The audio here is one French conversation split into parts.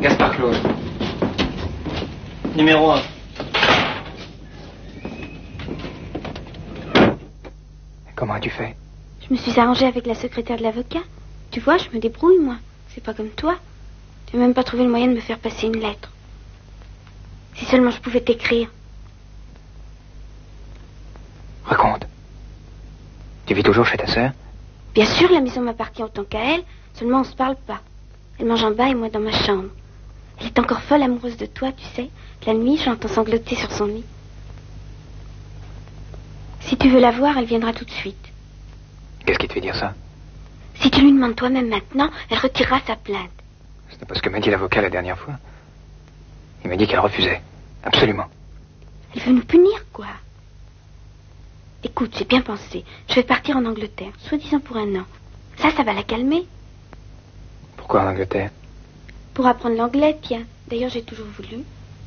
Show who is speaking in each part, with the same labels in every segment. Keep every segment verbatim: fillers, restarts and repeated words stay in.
Speaker 1: Gaspard Claude. Numéro un.
Speaker 2: Comment as-tu fait?
Speaker 3: Je me suis arrangée avec la secrétaire de l'avocat. Tu vois, je me débrouille, moi. C'est pas comme toi. Tu n'as même pas trouvé le moyen de me faire passer une lettre. Si seulement je pouvais t'écrire.
Speaker 2: Raconte. Tu vis toujours chez ta sœur?
Speaker 3: Bien sûr, la maison m'appartient autant qu'à elle. Seulement, on se parle pas. Elle mange en bas et moi dans ma chambre. Elle est encore folle amoureuse de toi, tu sais. La nuit, je l'entends sangloter sur son lit. Si tu veux la voir, elle viendra tout de suite.
Speaker 2: Qu'est-ce qui te fait dire ça?
Speaker 3: Si tu lui demandes toi-même maintenant, elle retirera sa plainte.
Speaker 2: C'est pas ce que m'a dit l'avocat la dernière fois. Il m'a dit qu'elle refusait. Absolument.
Speaker 3: Elle veut nous punir, quoi. Écoute, j'ai bien pensé. Je vais partir en Angleterre, soi-disant pour un an. Ça, ça va la calmer.
Speaker 2: Pourquoi en Angleterre?
Speaker 3: Pour apprendre l'anglais, tiens. D'ailleurs, j'ai toujours voulu.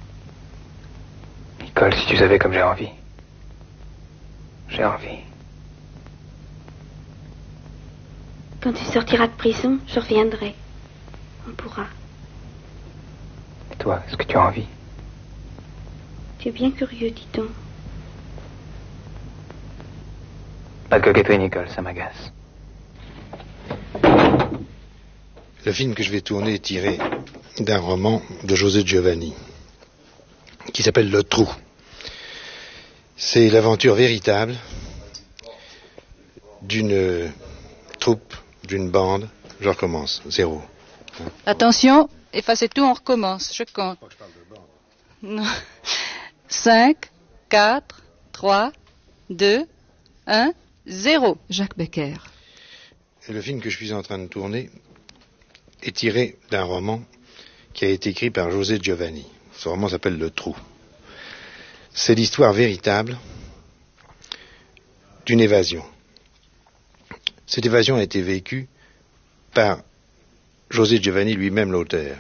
Speaker 2: Nicole, si tu savais comme j'ai envie. J'ai envie.
Speaker 3: Quand tu sortiras de prison, je reviendrai. On pourra.
Speaker 2: Et toi, est-ce que tu as envie?
Speaker 3: Tu es bien curieux, dis donc.
Speaker 2: Pas de coquetterie, Nicole, ça m'agace.
Speaker 4: Le film que je vais tourner est tiré d'un roman de José Giovanni, qui s'appelle Le Trou. C'est l'aventure véritable d'une troupe, d'une bande. Je recommence, zéro.
Speaker 5: Attention, effacez tout, on recommence. Je compte. Non. cinq, quatre, trois, deux, un, zéro.
Speaker 6: Jacques Becker.
Speaker 4: Et le film que je suis en train de tourner est tiré d'un roman qui a été écrit par José Giovanni. Ce roman s'appelle Le Trou. C'est l'histoire véritable d'une évasion. Cette évasion a été vécue par José Giovanni lui-même, l'auteur.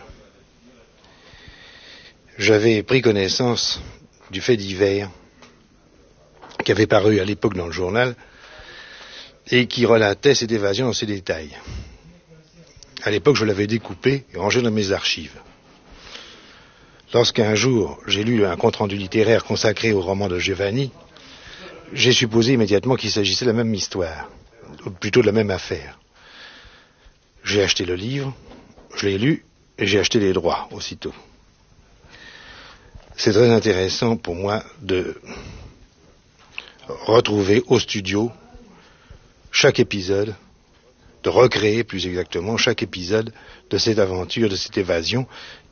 Speaker 4: J'avais pris connaissance du fait divers qui avait paru à l'époque dans le journal et qui relatait cette évasion dans ses détails. À l'époque, je l'avais découpé et rangé dans mes archives. Lorsqu'un jour, j'ai lu un compte-rendu littéraire consacré au roman de Giovanni, j'ai supposé immédiatement qu'il s'agissait de la même histoire, ou plutôt de la même affaire. J'ai acheté le livre, je l'ai lu, et j'ai acheté les droits aussitôt. C'est très intéressant pour moi de retrouver au studio chaque épisode, de recréer plus exactement chaque épisode de cette aventure, de cette évasion,